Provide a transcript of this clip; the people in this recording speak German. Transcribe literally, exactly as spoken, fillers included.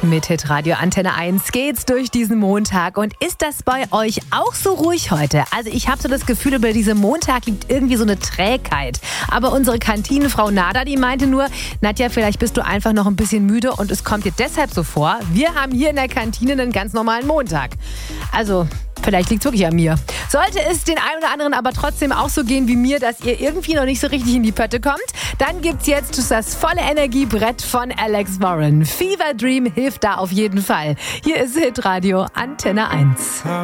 Mit Hitradio Antenne eins geht's durch diesen Montag. Und ist das bei euch auch so ruhig heute? Also ich habe so das Gefühl, über diesem Montag liegt irgendwie so eine Trägheit. Aber unsere Kantinenfrau Nada, die meinte nur, Nadja, vielleicht bist du einfach noch ein bisschen müde und es kommt dir deshalb so vor, wir haben hier in der Kantine einen ganz normalen Montag. Also vielleicht liegt es wirklich an mir. Sollte es den einen oder anderen aber trotzdem auch so gehen wie mir, dass ihr irgendwie noch nicht so richtig in die Pötte kommt, dann gibt's jetzt das volle Energiebrett von Alex Warren. Fever Dream hilft da auf jeden Fall. Hier ist Hitradio Antenne eins.